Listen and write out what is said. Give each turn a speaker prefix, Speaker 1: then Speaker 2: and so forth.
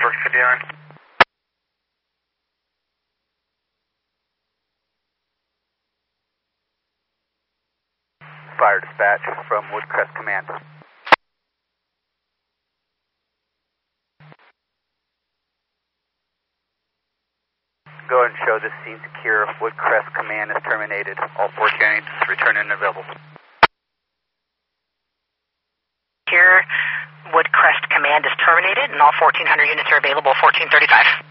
Speaker 1: Over, Cadillac.
Speaker 2: Fire dispatch from Woodcrest Command. Go ahead and show this scene secure. Woodcrest Command is terminated. All 14 units return and available.
Speaker 3: Here, Woodcrest Command is terminated and all 1400 units are available 1435.